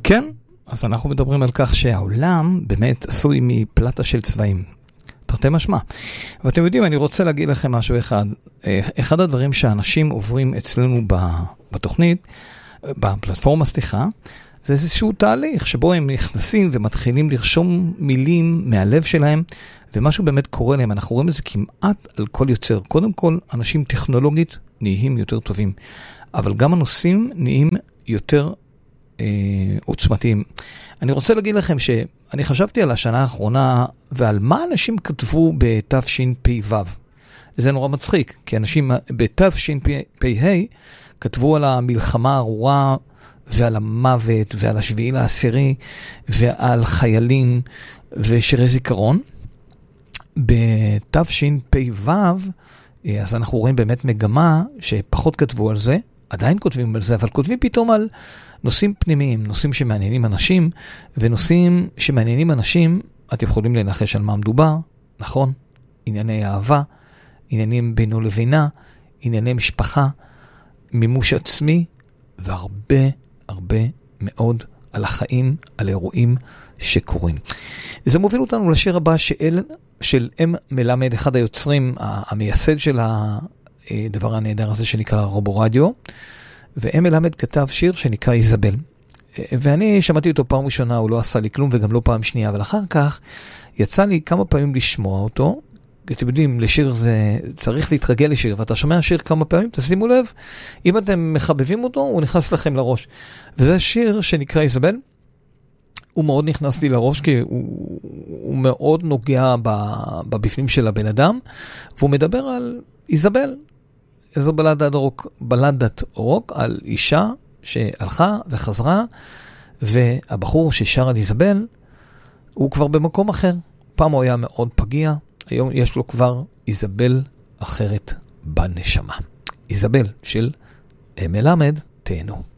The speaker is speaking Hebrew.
כן, אז אנחנו מדברים על כך שהעולם באמת עשוי מפלטה של צבעים. תרתי משמע. ואתם יודעים, אני רוצה להגיד לכם משהו אחד. אחד הדברים שאנשים עוברים אצלנו בתוכנית, בפלטפורמה, זה איזשהו תהליך שבו הם נכנסים ומתחילים לרשום מילים מהלב שלהם, ומשהו באמת קורה להם. אנחנו רואים את זה כמעט על כל יוצר. קודם כל, אנשים טכנולוגית נהיים יותר טובים, אבל גם הנושאים נהיים יותר עוצמתיים. אני רוצה להגיד לכם שאני חשבתי על השנה האחרונה ועל מה אנשים כתבו בתשפ"ו. זה נורא מצחיק, כי אנשים בתשפ"ה כתבו על המלחמה הארורה ועל המוות ועל השביעי לעשירי ועל חיילים ושירי זיכרון. בתשפ"ו אז אנחנו רואים באמת מגמה שפחות כתבו על זה, עדיין כותבים על זה, אבל כותבים פתאום על נושאים פנימיים, נושאים שמעניינים אנשים, ונושאים שמעניינים אנשים, אתם יכולים לנחש על מה מדובר, נכון? ענייני אהבה, עניינים בינו לבינה, ענייני משפחה, מימוש עצמי, והרבה הרבה מאוד על החיים, על אירועים שקורים. זה מוביל אותנו לשיר הבא של אם מלמד, אחד היוצרים, המייסד של הדבר הנהדר הזה שנקרא רובורדיו, ואם מלמד כתב שיר שנקרא איזבל. ואני שמעתי אותו פעם ראשונה, הוא לא עשה לי כלום וגם לא פעם שנייה, אבל אחר כך יצא לי כמה פעמים לשמוע אותו. אתם יודעים, לשיר זה צריך להתרגל לשיר, ואתה שומע שיר כמה פעמים, תשימו לב, אם אתם מחבבים אותו, הוא נכנס לכם לראש. וזה שיר שנקרא איזבל. הוא מאוד נכנס לי לראש, כי הוא מאוד נוגע בבפנים של הבן אדם, והוא מדבר על איזבל. איזו בלדת רוק על אישה שהלכה וחזרה, והבחור ששר על איזבל, הוא כבר במקום אחר. פעם הוא היה מאוד פגיע, היום יש לו כבר איזבל אחרת בנשמה. איזבל של מלמד, תהנו.